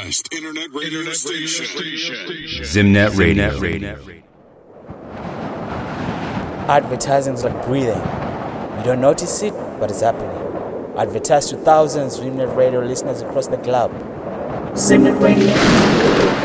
best internet radio station. Zimnet Radio. Advertising is like breathing. You don't notice it, but it's happening. Advertise to thousands of Zimnet Radio listeners across the globe. Zimnet Radio.